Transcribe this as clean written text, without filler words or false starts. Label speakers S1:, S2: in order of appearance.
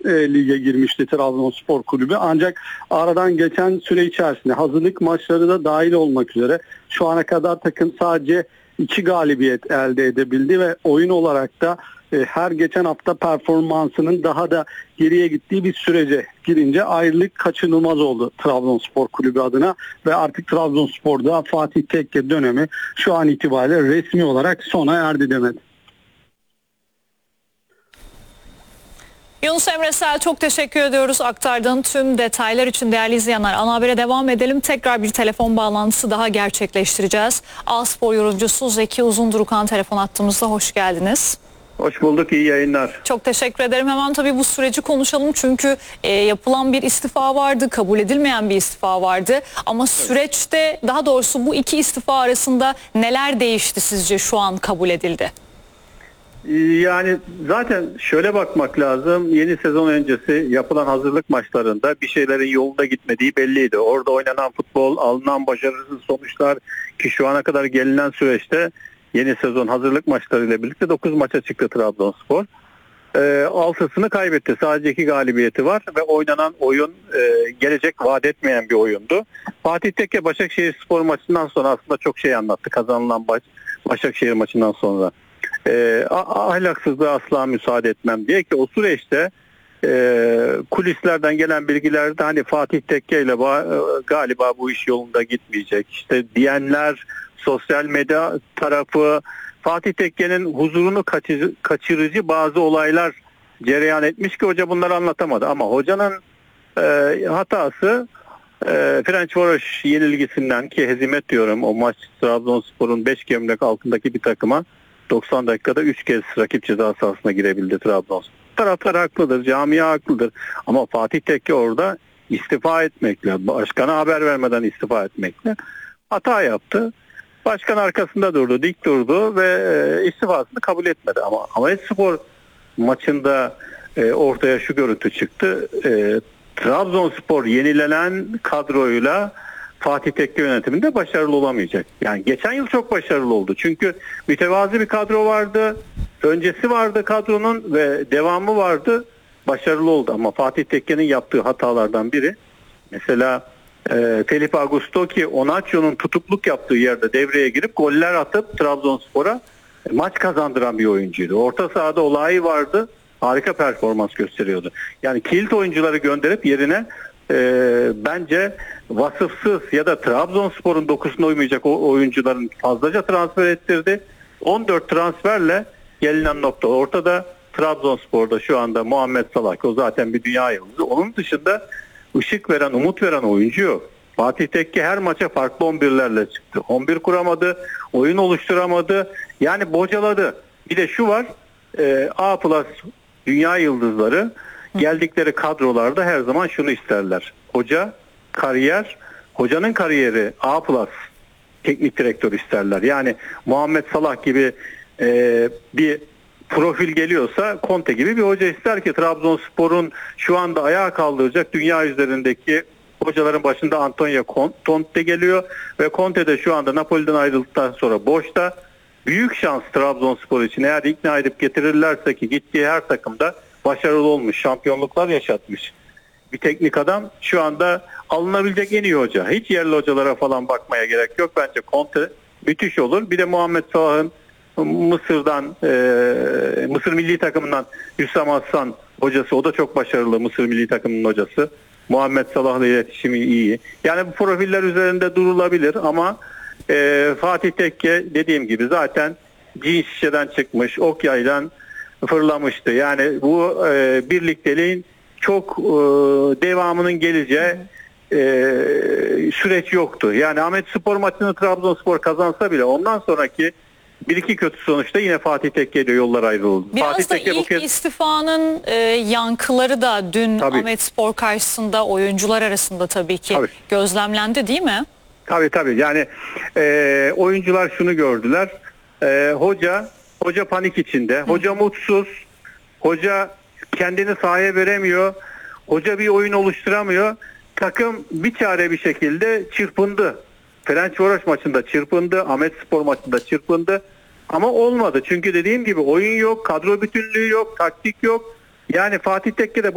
S1: lige girmişti Trabzonspor Kulübü. Ancak aradan geçen süre içerisinde hazırlık maçları da dahil olmak üzere şu ana kadar takım sadece 2 galibiyet elde edebildi ve oyun olarak da her geçen hafta performansının daha da geriye gittiği bir sürece girince ayrılık kaçınılmaz oldu Trabzonspor Kulübü adına ve artık Trabzonspor'da Fatih Tekke dönemi şu an itibariyle resmi olarak sona erdi demedi.
S2: Yunus Emre Sel, çok teşekkür ediyoruz aktardığın tüm detaylar için. Değerli izleyenler, ana habere devam edelim. Tekrar bir telefon bağlantısı daha gerçekleştireceğiz. A-Spor yorumcusu Zeki Uzundurukan telefon attığımızda, hoş geldiniz.
S3: Hoş bulduk, iyi yayınlar.
S2: Çok teşekkür ederim. Hemen tabii bu süreci konuşalım çünkü yapılan bir istifa vardı, kabul edilmeyen bir istifa vardı. Ama süreçte, daha doğrusu bu iki istifa arasında neler değişti sizce şu an kabul edildi?
S3: Yani zaten şöyle bakmak lazım. Yeni sezon öncesi yapılan hazırlık maçlarında bir şeylerin yolunda gitmediği belliydi. Orada oynanan futbol, alınan başarısız sonuçlar ki şu ana kadar gelinen süreçte yeni sezon hazırlık maçlarıyla birlikte 9 maça çıktı Trabzonspor. 6'sını kaybetti. Sadece 2 galibiyeti var ve oynanan oyun gelecek vaat etmeyen bir oyundu. Fatih Tekke Başakşehirspor maçından sonra aslında çok şey anlattı. Kazanılan Başakşehir maçından sonra. Ahlaksızlığa asla müsaade etmem diye ki o süreçte kulislerden gelen bilgilerde hani Fatih Tekke ile galiba bu iş yolunda gitmeyecek. İşte diyenler, sosyal medya tarafı, Fatih Tekke'nin huzurunu kaçırıcı bazı olaylar cereyan etmiş ki hoca bunları anlatamadı. Ama hocanın hatası Ferencvaros yenilgisinden, ki hezimet diyorum, o maç Trabzonspor'un 5 gömlek altındaki bir takıma 90 dakikada 3 kez rakip ceza sahasına girebildi Trabzonspor. Taraftar haklıdır, camia haklıdır. Ama Fatih Tekke orada istifa etmekle, başkana haber vermeden istifa etmekle hata yaptı. Başkan arkasında durdu, dik durdu ve istifasını kabul etmedi. Ama Ahmetspor maçında ortaya şu görüntü çıktı. Trabzonspor yenilenen kadroyla Fatih Tekke yönetiminde başarılı olamayacak. Yani geçen yıl çok başarılı oldu. Çünkü mütevazi bir kadro vardı. Öncesi vardı kadronun ve devamı vardı. Başarılı oldu. Ama Fatih Tekke'nin yaptığı hatalardan biri, mesela Felipe Augusto, ki Onaçio'nun tutukluk yaptığı yerde devreye girip goller atıp Trabzonspor'a maç kazandıran bir oyuncuydu. Orta sahada olayı vardı. Harika performans gösteriyordu. Yani kilit oyuncuları gönderip yerine bence vasıfsız ya da Trabzonspor'un dokusuna uymayacak o oyuncuların fazlaca transfer ettirdi. 14 transferle gelinen nokta ortada. Trabzonspor'da şu anda Muhammed Salah, o zaten bir dünya yıldızı. Onun dışında ışık veren, umut veren oyuncu yok. Fatih Tekke her maça farklı 11'lerle çıktı. 11 kuramadı, oyun oluşturamadı. Yani bocaladı. Bir de şu var, A+ dünya yıldızları geldikleri kadrolarda her zaman şunu isterler: hocanın kariyeri A+ teknik direktör isterler. Yani Muhammed Salah gibi bir profil geliyorsa Conte gibi bir hoca ister ki Trabzonspor'un şu anda ayağa kaldıracak dünya üzerindeki hocaların başında Antonio Conte geliyor ve Conte de şu anda Napoli'den ayrıldıktan sonra boşta. Büyük şans Trabzonspor için, eğer ikna edip getirirlerse, ki gittiği her takımda başarılı olmuş, şampiyonluklar yaşatmış bir teknik adam. Şu anda alınabilecek en iyi hoca. Hiç yerli hocalara falan bakmaya gerek yok. Bence Conte müthiş olur. Bir de Muhammed Salah'ın Mısır milli takımından Hüsam Aslan hocası, o da çok başarılı, Mısır milli takımının hocası. Muhammed Salah'la iletişimi iyi. Yani bu profiller üzerinde durulabilir ama Fatih Tekke dediğim gibi zaten cin şişeden çıkmış, ok yaydan fırlamıştı. Yani bu birlikteliğin çok devamının geleceği süreç yoktu. Yani Ahmetspor maçını Trabzonspor kazansa bile ondan sonraki bir iki kötü sonuçta yine Fatih Tekke ile yollar ayrıldı.
S2: Biraz
S3: Fatih
S2: da
S3: Tekke
S2: ilk istifanın yankıları da dün Ahmetspor karşısında oyuncular arasında tabii ki gözlemlendi, değil mi?
S3: Tabii. Yani oyuncular şunu gördüler. Hoca panik içinde. Hoca mutsuz. Hoca kendini sahaya veremiyor. Hoca bir oyun oluşturamıyor. Takım bir çare bir şekilde çırpındı. Ferencvaros maçında çırpındı. Ahmetspor maçında çırpındı. Ama olmadı. Çünkü dediğim gibi oyun yok, kadro bütünlüğü yok, taktik yok. Yani Fatih Tekke de